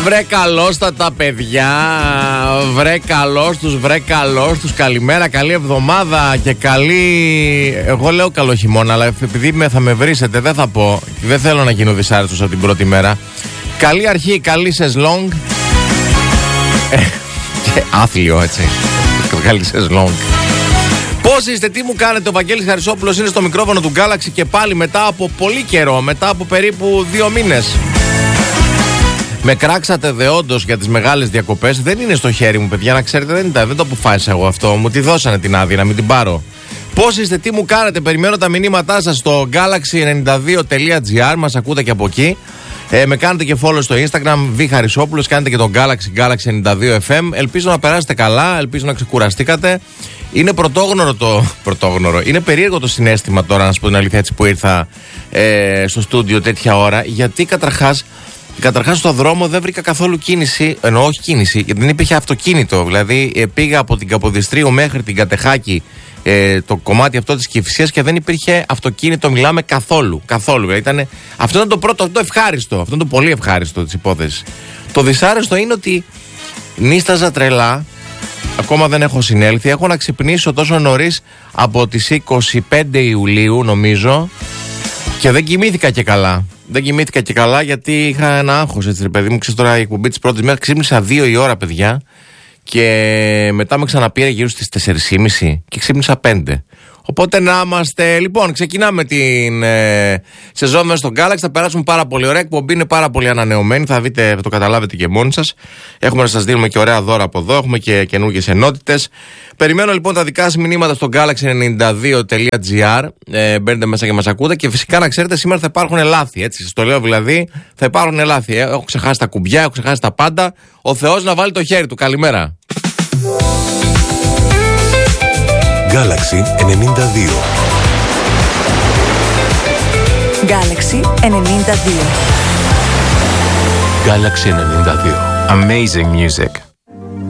Βρε καλόστατα παιδιά. Βρε καλώς τους. Καλημέρα, καλή εβδομάδα και καλή. Εγώ λέω καλό χειμώνα, αλλά επειδή θα με βρίσετε, δεν θα πω. Δεν θέλω να γίνω δυσάρεστος από την πρώτη μέρα. Καλή αρχή, καλή σεζλόγκ. Και άθλιο, έτσι. Καλή σεζλόγκ. Πώς είστε, τι μου κάνετε? Ο Βαγγέλης Χαρισόπουλος είναι στο μικρόφωνο του Galaxy και πάλι μετά από πολύ καιρό, μετά από περίπου 2 μήνες. Με κράξατε δεόντως για τις μεγάλες διακοπές. Δεν είναι στο χέρι μου, παιδιά, να ξέρετε, δεν το αποφάσισα εγώ αυτό. Μου τη δώσανε την άδεια να μην την πάρω. Πώς είστε, τι μου κάνετε? Περιμένω τα μηνύματά σας στο galaxy92.gr. Μας ακούτε και από εκεί. Με κάνετε και follow στο Instagram, Β Χαρισόπουλος. Κάνετε και τον Galaxy 92FM. Ελπίζω να περάσετε καλά, ελπίζω να ξεκουραστήκατε. Είναι πρωτόγνωρο. Είναι περίεργο το συναίσθημα τώρα, να σας πω την αλήθεια, έτσι που ήρθα στο στούντιο τέτοια ώρα. Γιατί καταρχάς στο δρόμο δεν βρήκα καθόλου κίνηση. Εννοώ όχι κίνηση, γιατί δεν υπήρχε αυτοκίνητο. Δηλαδή πήγα από την Καποδιστρίου μέχρι την Κατεχάκη, το κομμάτι αυτό της Κηφισίας, και δεν υπήρχε αυτοκίνητο. Μιλάμε καθόλου. Δηλαδή αυτό ήταν το πρώτο, αυτό το ευχάριστο. Αυτό είναι το πολύ ευχάριστο της υπόθεσης. Το δυσάρεστο είναι ότι νίσταζα τρελά. Ακόμα δεν έχω συνέλθει. Έχω να ξυπνήσω τόσο νωρίς από τις 25 Ιουλίου, νομίζω, και δεν κοιμήθηκα και καλά. Δεν κοιμήθηκα και καλά γιατί είχα ένα άγχος, έτσι ρε παιδί μου. Ξέρεις τώρα, η εκπομπή της πρώτης μέρας ξύπνησα 2 η ώρα, παιδιά, και μετά με ξαναπήρε γύρω στις 4.30 και ξύπνησα 5. Οπότε να είμαστε. Λοιπόν, ξεκινάμε την σεζόν μέσα στο Galaxy. Θα περάσουμε πάρα πολύ ωραία. Η εκπομπή είναι πάρα πολύ ανανεωμένη. Θα δείτε, θα το καταλάβετε και μόνοι σας. Έχουμε να σας δίνουμε και ωραία δώρα από εδώ. Έχουμε και καινούργιες ενότητες. Περιμένω λοιπόν τα δικά σας μηνύματα στο galaxy92.gr. Μπαίνετε μέσα και μας ακούτε. Και φυσικά να ξέρετε, σήμερα θα υπάρχουν λάθη. Έτσι, σας το λέω δηλαδή, θα υπάρχουν λάθη. Έχω ξεχάσει τα κουμπιά, έχω ξεχάσει τα πάντα. Ο Θεός να βάλει το χέρι του. Καλημέρα. Galaxy 92. Galaxy 92. Galaxy 92. Amazing music.